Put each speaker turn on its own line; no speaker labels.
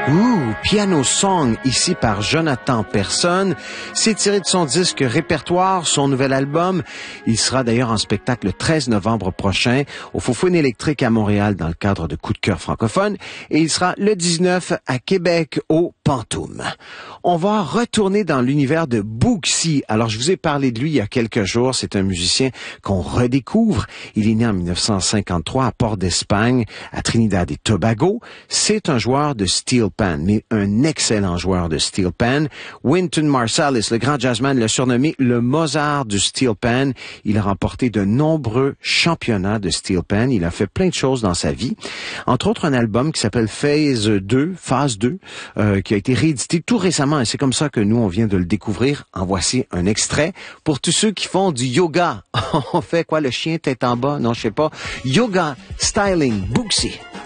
Piano Song, ici par Jonathan Persson. C'est tiré de son disque Répertoire, son nouvel album. Il sera d'ailleurs en spectacle le 13 novembre prochain au Faux-Foune électrique à Montréal dans le cadre de Coup de cœur francophone. Et il sera le 19 à Québec au Pantoum. On va retourner dans l'univers de Bouxy. Alors, je vous ai parlé de lui il y a quelques jours. C'est un musicien qu'on redécouvre. Il est né en 1953 à Port d'Espagne, à Trinidad et Tobago. C'est un joueur de steel pan, mais un excellent joueur de steel pan. Wynton Marsalis, le grand jazzman, l'a surnommé le Mozart du steel pan. Il a remporté de nombreux championnats de steel pan. Il a fait plein de choses dans sa vie. Entre autres, un album qui s'appelle Phase 2, qui a été réédité tout récemment. Et c'est comme ça que nous, on vient de le découvrir. En voici un extrait. Pour tous ceux qui font du yoga, on fait quoi, le chien tête en bas? Non, je sais pas. Yoga, styling, Bouxy.